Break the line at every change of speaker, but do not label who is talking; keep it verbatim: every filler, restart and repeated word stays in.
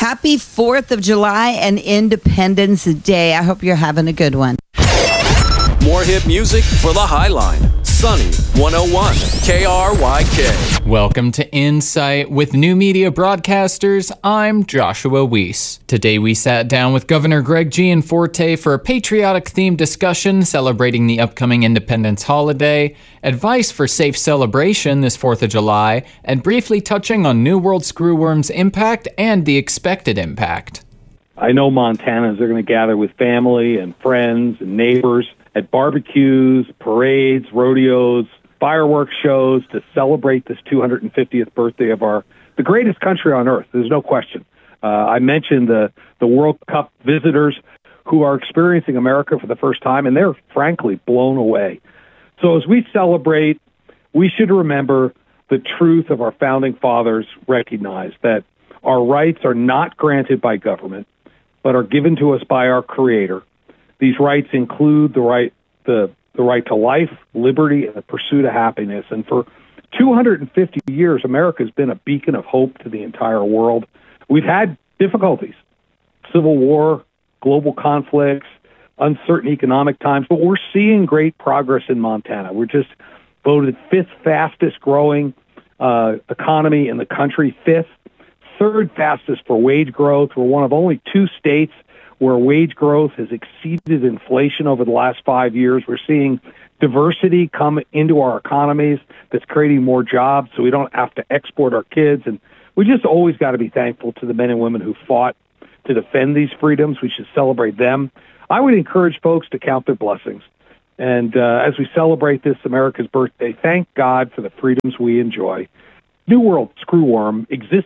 Happy fourth of July and Independence Day. I hope you're having a good one.
More hit music for the Highline. Sunny one oh one K R Y K.
Welcome to Insight with New Media Broadcasters. I'm Joshua Weiss. Today we sat down with Governor Greg Gianforte for a patriotic-themed discussion celebrating the upcoming Independence holiday, advice for safe celebration this fourth of July, and briefly touching on New World screwworm's impact and the expected impact.
I know Montanans are going to gather with family and friends and neighbors at barbecues, parades, rodeos, fireworks shows to celebrate this two hundred fiftieth birthday of our the greatest country on earth. There's no question. Uh, I mentioned the, the World Cup visitors who are experiencing America for the first time, and they're frankly blown away. So as we celebrate, we should remember the truth of our founding fathers recognized that our rights are not granted by government, but are given to us by our Creator. These rights include the right the, the right to life, liberty, and the pursuit of happiness. And for two hundred fifty years, America has been a beacon of hope to the entire world. We've had difficulties, civil war, global conflicts, uncertain economic times, but we're seeing great progress in Montana. We're just voted fifth fastest growing uh, economy in the country, fifth, third fastest for wage growth. We're one of only two states where wage growth has exceeded inflation over the last five years. We're seeing diversity come into our economies that's creating more jobs so we don't have to export our kids. And we just always got to be thankful to the men and women who fought to defend these freedoms. We should celebrate them. I would encourage folks to count their blessings. And uh, as we celebrate this America's birthday, thank God for the freedoms we enjoy. New World screwworm exists